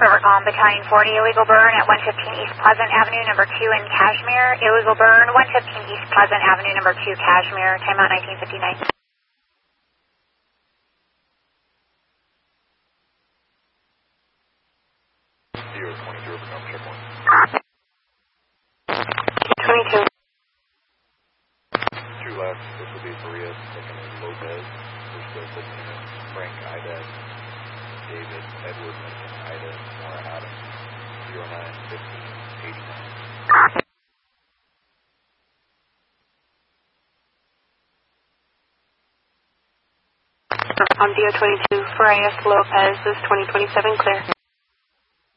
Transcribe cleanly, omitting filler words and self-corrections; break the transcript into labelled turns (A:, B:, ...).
A: Battalion 40, illegal burn at 115 East Pleasant Avenue, number 2 in Kashmir. Illegal burn, 115 East Pleasant Avenue, number 2, Kashmir. Timeout 1959.
B: Zero 22 over North checkpoint.
A: 22.
B: 2 left, this will be Maria, second is Lopez, we're still sitting in Frank, Ida, David, Edward, Lincoln, Ida, Nora, Adams, 0915 89.
A: On DO 22, Farias Lopez is 2027 clear.